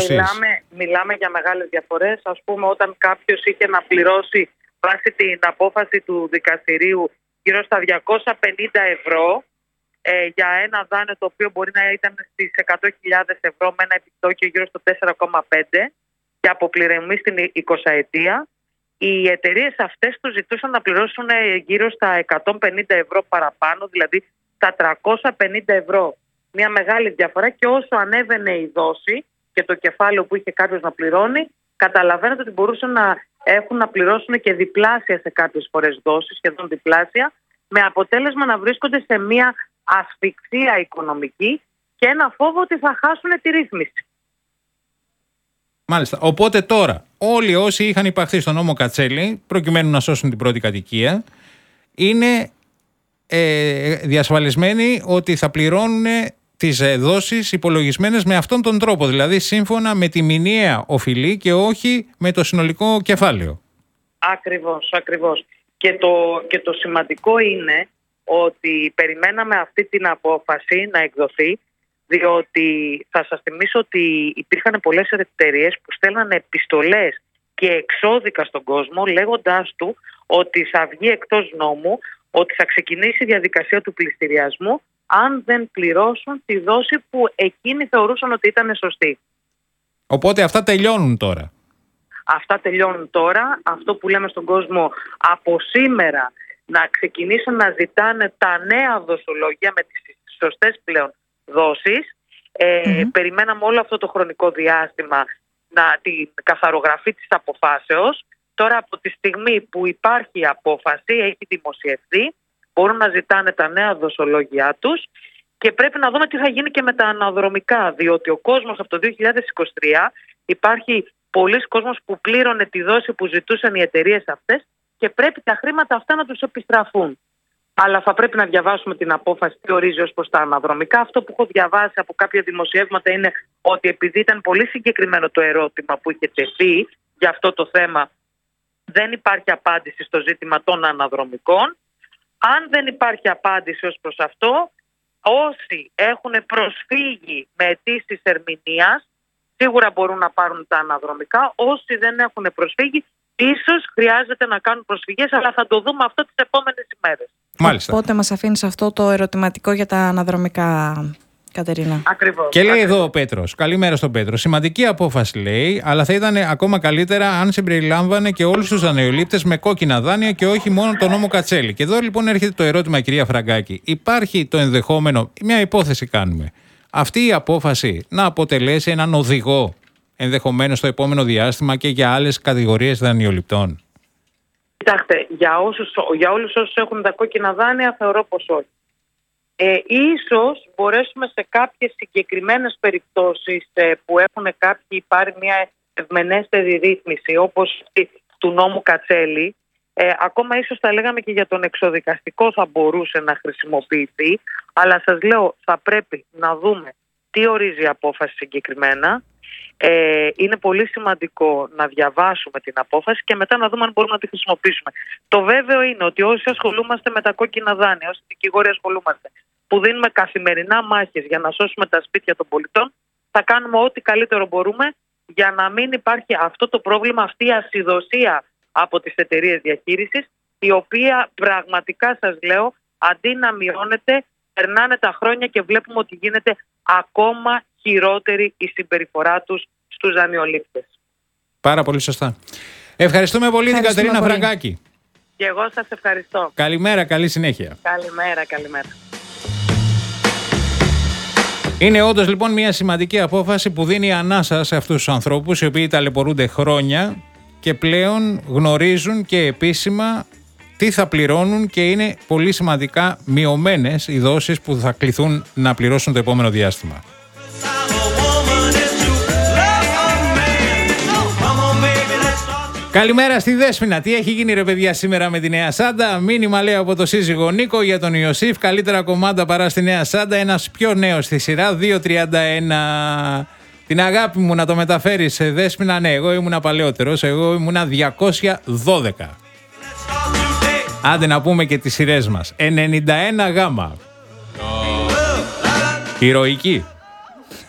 Μιλάμε για μεγάλες διαφορές. Ας πούμε, όταν κάποιος είχε να πληρώσει βάσει την απόφαση του δικαστηρίου γύρω στα 250 ευρώ για ένα δάνειο το οποίο μπορεί να ήταν στις 100.000 ευρώ με ένα επιτόκιο γύρω στο 4,5 και αποπληρωμή στην 20ετία, οι εταιρείες αυτές τους ζητούσαν να πληρώσουν γύρω στα 150 ευρώ παραπάνω, δηλαδή στα 350 ευρώ. Μια μεγάλη διαφορά, και όσο ανέβαινε η δόση και το κεφάλαιο που είχε κάποιος να πληρώνει, καταλαβαίνετε ότι μπορούσαν να έχουν να πληρώσουν και διπλάσια σε κάποιες φορές δόσεις, σχεδόν διπλάσια, με αποτέλεσμα να βρίσκονται σε μια ασφυξία οικονομική και ένα φόβο ότι θα χάσουν τη ρύθμιση. Μάλιστα. Οπότε τώρα όλοι όσοι είχαν υπαχθεί στον νόμο Κατσέλη προκειμένου να σώσουν την πρώτη κατοικία είναι διασφαλισμένοι ότι θα πληρώνουν τις δόσεις υπολογισμένες με αυτόν τον τρόπο, δηλαδή σύμφωνα με τη μηνιαία οφειλή και όχι με το συνολικό κεφάλαιο. Ακριβώς. Και το σημαντικό είναι ότι περιμέναμε αυτή την απόφαση να εκδοθεί, διότι θα σας θυμίσω ότι υπήρχαν πολλές εταιρείες που στέλνανε επιστολές και εξώδικα στον κόσμο λέγοντάς του ότι θα βγει εκτός νόμου, ότι θα ξεκινήσει η διαδικασία του πληστηριασμού αν δεν πληρώσουν τη δόση που εκείνοι θεωρούσαν ότι ήταν σωστή. Οπότε αυτά τελειώνουν τώρα. Αυτά τελειώνουν τώρα. Αυτό που λέμε στον κόσμο από σήμερα, να ξεκινήσουν να ζητάνε τα νέα δοσολόγια με τις σωστές πλέον δόσεις. Περιμέναμε όλο αυτό το χρονικό διάστημα την καθαρογραφή της αποφάσεως. Τώρα από τη στιγμή που υπάρχει η απόφαση, έχει δημοσιευθεί, μπορούν να ζητάνε τα νέα δοσολόγια τους και πρέπει να δούμε τι θα γίνει και με τα αναδρομικά, διότι ο κόσμος από το 2023 υπάρχει πολλοί κόσμος που πλήρωνε τη δόση που ζητούσαν οι εταιρείες αυτές και πρέπει τα χρήματα αυτά να τους επιστραφούν. Αλλά θα πρέπει να διαβάσουμε την απόφαση τι ορίζει ως προς τα αναδρομικά. Αυτό που έχω διαβάσει από κάποια δημοσιεύματα είναι ότι επειδή ήταν πολύ συγκεκριμένο το ερώτημα που είχε τεθεί για αυτό το θέμα, δεν υπάρχει απάντηση στο ζήτημα των αναδρομικών. Αν δεν υπάρχει απάντηση ως προς αυτό, όσοι έχουν προσφύγει με αιτήσεις ερμηνείας σίγουρα μπορούν να πάρουν τα αναδρομικά. Όσοι δεν έχουν προσφύγει, ίσως χρειάζεται να κάνουν προσφυγές, αλλά θα το δούμε αυτό τις επόμενες ημέρες. Μάλιστα. Οπότε μας αφήνεις αυτό το ερωτηματικό για τα αναδρομικά, Κατερίνα. Ακριβώς. Και λέει εδώ ο Πέτρος, καλημέρα στον Πέτρο. Σημαντική απόφαση λέει, αλλά θα ήταν ακόμα καλύτερα αν συμπεριλάμβανε και όλους τους δανειολήπτες με κόκκινα δάνεια και όχι μόνο τον νόμο Κατσέλη. Και εδώ λοιπόν έρχεται το ερώτημα, κυρία Φραγκάκη. Υπάρχει το ενδεχόμενο, μια υπόθεση κάνουμε, αυτή η απόφαση να αποτελέσει έναν οδηγό ενδεχομένως στο επόμενο διάστημα και για άλλες κατηγορίες δανειοληπτών? Κοιτάξτε, για όλους όσους έχουν τα κόκκινα δάνεια θεωρώ πως όχι. Ίσως μπορέσουμε σε κάποιες συγκεκριμένες περιπτώσεις που έχουν κάποιοι πάρει μια ευμενέστερη ρύθμιση όπως του νόμου Κατσέλη, ακόμα ίσως θα λέγαμε και για τον εξοδικαστικό θα μπορούσε να χρησιμοποιηθεί, αλλά σας λέω θα πρέπει να δούμε τι ορίζει η απόφαση συγκεκριμένα. Είναι πολύ σημαντικό να διαβάσουμε την απόφαση και μετά να δούμε αν μπορούμε να τη χρησιμοποιήσουμε. Το βέβαιο είναι ότι όσοι ασχολούμαστε με τα κόκκινα δάνεια, όσοι δικηγόροι ασχολούμαστε, που δίνουμε καθημερινά μάχες για να σώσουμε τα σπίτια των πολιτών, θα κάνουμε ό,τι καλύτερο μπορούμε για να μην υπάρχει αυτό το πρόβλημα, αυτή η ασυδοσία από τις εταιρείες διαχείρισης, η οποία πραγματικά σας λέω, αντί να μειώνεται, περνάνε τα χρόνια και βλέπουμε ότι γίνεται ακόμα χειρότερη η συμπεριφορά τους στους δανειολήπτες. Πάρα πολύ σωστά. Ευχαριστούμε πολύ την Κατερίνα Φραγκάκη. Και εγώ σας ευχαριστώ. Καλημέρα, καλή συνέχεια. Καλημέρα. Είναι όντως λοιπόν μια σημαντική απόφαση που δίνει ανάσα σε αυτούς τους ανθρώπους οι οποίοι ταλαιπωρούνται χρόνια και πλέον γνωρίζουν και επίσημα τι θα πληρώνουν και είναι πολύ σημαντικά μειωμένες οι δόσεις που θα κληθούν να πληρώσουν το επόμενο διάστημα. Καλημέρα στη Δέσποινα. Τι έχει γίνει ρε παιδιά σήμερα με τη Νέα Σάντα? Μήνυμα λέει από το σύζυγο Νίκο για τον Ιωσήφ. Καλύτερα κομμάτα παρά στη Νέα Σάντα. Ένας πιο νέος στη σειρά, 2.31. Την αγάπη μου να το μεταφέρεις σε Δέσποινα. Ναι, εγώ ήμουνα παλαιότερος. Εγώ ήμουνα 212. Άντε να πούμε και τις σειρές μας. 91 γάμα. Ηρωική.